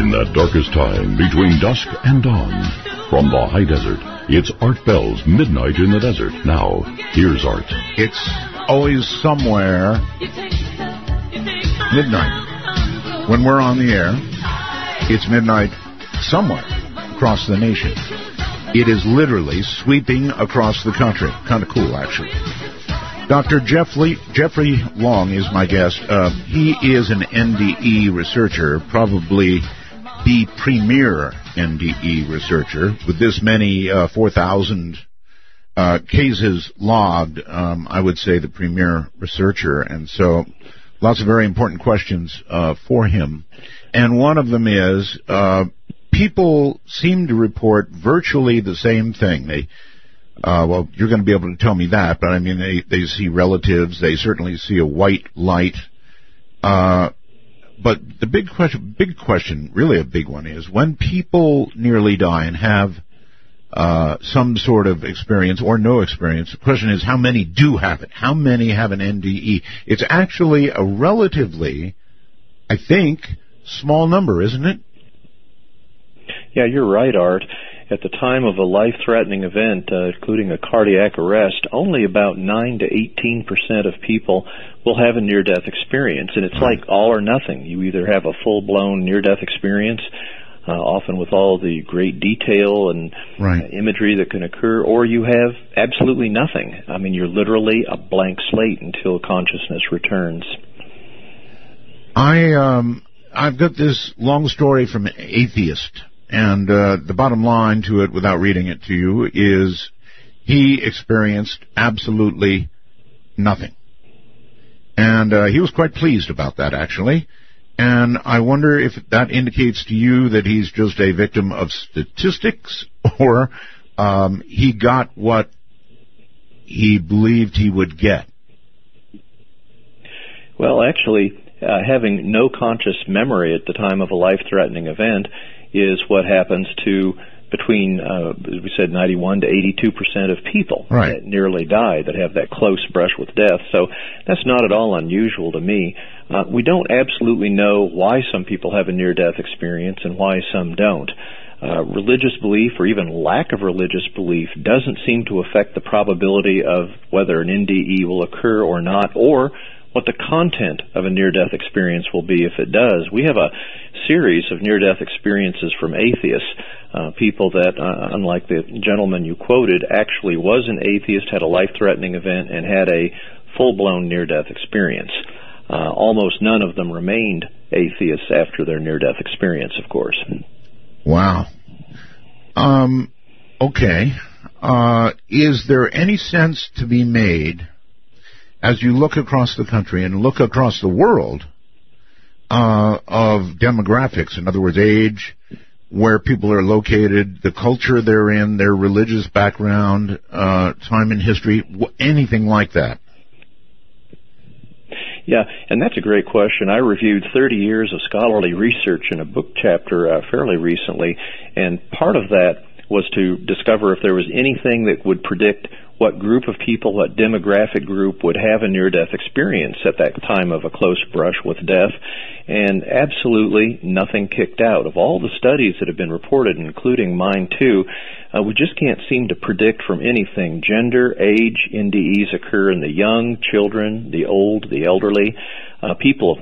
In that darkest time between dusk and dawn, from the high desert, it's Art Bell's Midnight in the Desert. Now, here's Art. It's always somewhere midnight. When we're on the air, it's midnight somewhere across the nation. It is literally sweeping across the country. Kind of cool, actually. Dr. Jeffrey Long is my guest. He is an NDE researcher, probably the premier NDE researcher. With this many 4,000 cases logged, I would say the premier researcher. And so lots of very important questions for him. And one of them is, people seem to report virtually the same thing. Well, you're going to be able to tell me that, but I mean, they see relatives, they certainly see a white light. But the big question, really a big one, is when people nearly die and have some sort of experience or no experience, the question is how many do have it? How many have an NDE? It's actually a relatively, I think, small number, isn't it? Yeah, you're right, Art. At the time of a life-threatening event, including a cardiac arrest, only about 9 to 18% of people will have a near-death experience. And it's like all or nothing. You either have a full-blown near-death experience, often with all the great detail and imagery that can occur, or you have absolutely nothing. I mean, you're literally a blank slate until consciousness returns. I've got this long story from an atheist. And the bottom line to it, without reading it to you, is he experienced absolutely nothing. And he was quite pleased about that, actually. And I wonder if that indicates to you that he's just a victim of statistics, or he got what he believed he would get. Well, actually, having no conscious memory at the time of a life-threatening event is what happens to between, as we said, 91 to 82% of people that nearly die, that have that close brush with death. So that's not at all unusual to me. We don't absolutely know why some people have a near-death experience and why some don't. Religious belief, or even lack of religious belief, doesn't seem to affect the probability of whether an NDE will occur or not, or what the content of a near-death experience will be if it does. We have a series of near-death experiences from atheists, people that, unlike the gentleman you quoted, actually was an atheist, had a life-threatening event, and had a full-blown near-death experience. Almost none of them remained atheists after their near-death experience, of course. Wow. Okay. Is there any sense to be made, as you look across the country and look across the world, of demographics, in other words, age, where people are located, the culture they're in, their religious background, time in history, anything like that? Yeah, and that's a great question. I reviewed 30 years of scholarly research in a book chapter fairly recently, and part of that was to discover if there was anything that would predict what group of people, what demographic group would have a near-death experience at that time of a close brush with death, and absolutely nothing kicked out. Of all the studies that have been reported, including mine too, we just can't seem to predict from anything. Gender, age, NDEs occur in the young, children, the old, the elderly, people of